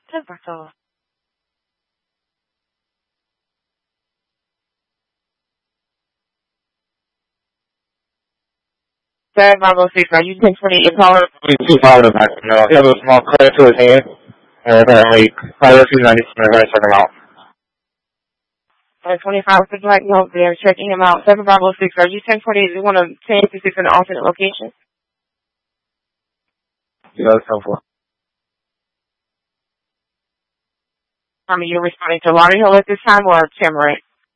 Temperatural. Sad 506, are you 1028 your caller? Too loud of that. No, he has a small cut to his hand, and apparently, probably 290 I'm going to check him out. 25 with the black note there, checking him out. 7506, are you 1028? You want to 1056 in an alternate location? Yeah, that's helpful. You're responding to Lauderhill at this time or Tamarack?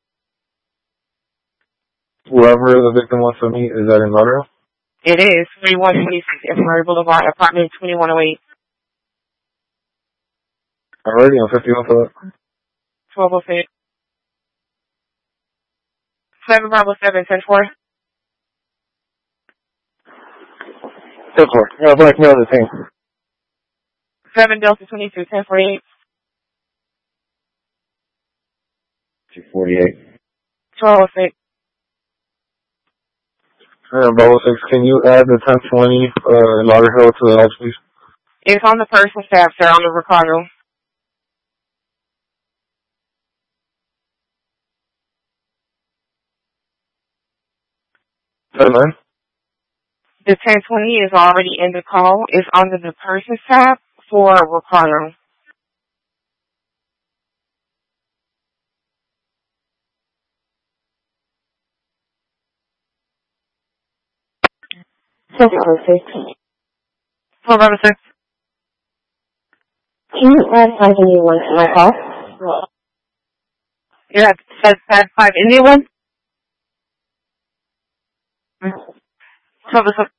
Whoever the victim wants to meet, is that in Lauderhill? It is 3126 Infirmary Boulevard, apartment 2108. Already on 51 for that. 1206. 7507, 104. 10-4. Yeah, black male the same. 7 Delta 22, 1048. 248. 1206. Bravo 6, can you add the 1020 Lauderhill to the house, please? It's on the person's tab, sir, on the Ricardo. Man. The 1020 is already in the call. It's under the person's tab for Ricardo. So, 406. 1206. Can you add 5 anyone to my call? You have said 5 India one? 1206.